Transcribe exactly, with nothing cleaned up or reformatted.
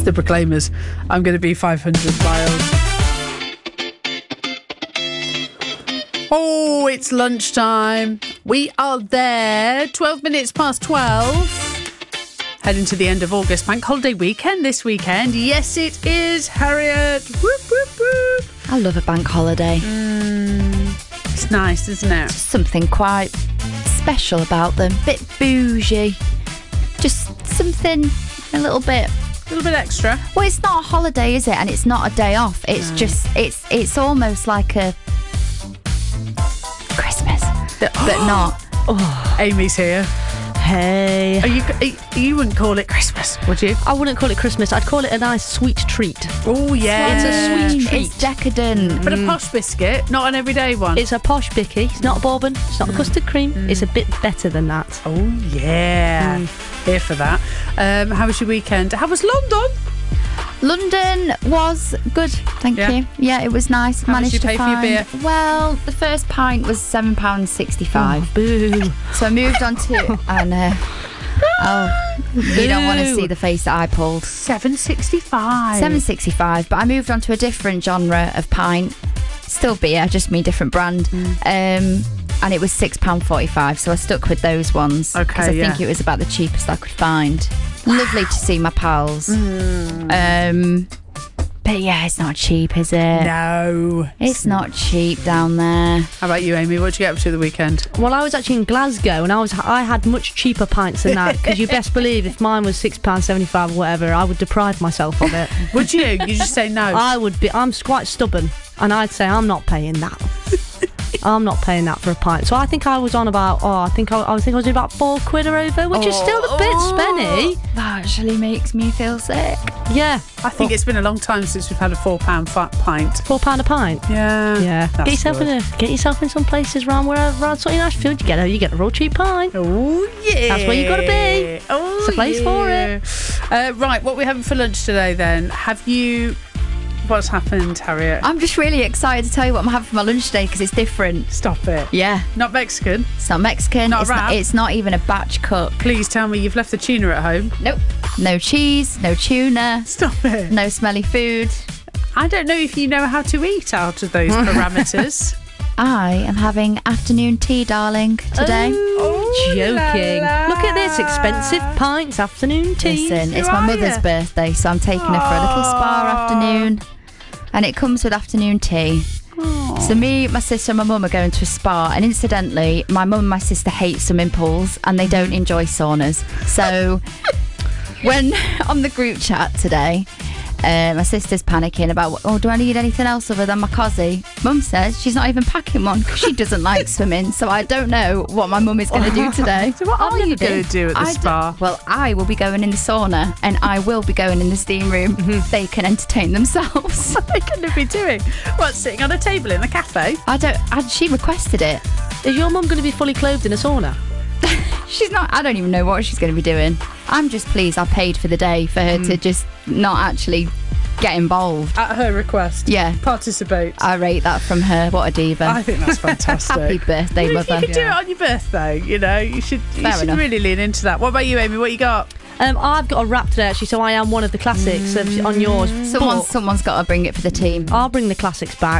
The Proclaimers. I'm going to be five hundred miles. Oh, it's lunchtime. We are there. twelve minutes past twelve. Heading to the end of August. Bank holiday weekend this weekend. Yes, it is, Harriet. Whoop, whoop, whoop. I love a bank holiday. Mm, it's nice, isn't it? Something quite special about them. Bit bougie. Just something a little bit... A little bit extra. Well, it's not a holiday, is it? And it's not a day off. It's No. just... It's it's almost like a... Christmas. The- But not. Oh, Amy's here. Hey. Are you, are, you wouldn't call it Christmas, would you? I wouldn't call it Christmas. I'd call it a nice sweet treat. Oh, yeah. It's a sweet Mm, treat. It's decadent. But a posh biscuit, not an everyday one. It's a posh bicky. It's not a bourbon. It's not a custard cream. It's a bit better than that. Oh, yeah. Here for that. Um, how was your weekend? How was London? London was good, thank Yeah? you. Yeah, it was nice. How much Managed did you to pay for your find. Well, the first pint was seven pounds sixty-five. Oh, boo. So I moved on to. I know. Oh, you don't want to Boo. see the face that I pulled. seven sixty-five. seven sixty-five, but I moved on to a different genre of pint. Still beer, just me, different brand. Um, and it was six pounds forty-five, so I stuck with those ones. Okay, Because I yeah. think it was about the cheapest I could find. Lovely to see my pals. Um, but yeah, it's not cheap, is it? No. It's not cheap down there. How about you, Amy? What did you get up to the weekend? Well, I was actually in Glasgow, and I was I had much cheaper pints than that. Because you best believe, if mine was six pounds seventy-five or whatever, I would deprive myself of it. Would you? You just say no. I would be. I'm quite stubborn, and I'd say I'm not paying that. I'm not paying that for a pint. So I think I was on about. Oh, I think I, I think I was doing about four quid or over, which is still a bit spenny. That actually makes me feel sick. Yeah, I think it's been a long time since we've had a four pound fat pint. four pound a pint. Yeah. Yeah, That's get yourself good. in a get yourself in some places around where around sort of Ashfield. You get a you get a real cheap pint. Oh, yeah. That's where you gotta be. Oh, It's the place for it. Uh, right, what are we having for lunch today then? Have you... What's happened, Harriet? I'm just really excited to tell you what I'm having for my lunch today because it's different. Stop it. Yeah, Not Mexican. it's not Mexican. Not a it's, wrap? not, it's not even a batch cook. Please tell me you've left the tuna at home. Nope. No cheese, no tuna, Stop it. no smelly food. I don't know if you know how to eat out of those parameters. I am having afternoon tea, darling, today. Oh, Joking. la, la. Look at this expensive pints, afternoon tea. Listen, it's Who my are mother's you? birthday, so I'm taking her for a little spa Aw. afternoon. And it comes with afternoon tea. So me, my sister and my mum are going to a spa, and incidentally, my mum and my sister hate swimming pools and they don't enjoy saunas. So when on the group chat today, uh, my sister's panicking about, oh, do I need anything else other than my cosy? Mum says she's not even packing one because she doesn't like swimming. So I don't know what my mum is going to do today. So what I've are you never been. going to do at the I d- spa? Well, I will be going in the sauna and I will be going in the steam room. They can entertain themselves. What are they going to be doing? What, sitting on a table in a cafe? I don't. I, she requested it. Is your mum going to be fully clothed in a sauna? She's not. I don't even know what she's going to be doing. I'm just pleased I paid for the day for her to just not actually get involved. At her request. Yeah. Participate. I rate that from her. What a diva. I think that's fantastic. Happy birthday, You know, if mother. you could do it on your birthday, you know, you should, you Fair should enough. really lean into that. What about you, Amy? What you got? Um, I've got a wrap today actually, so I am one of the classics of, on yours. Someone's, But someone's got to bring it for the team. I'll bring the classics back.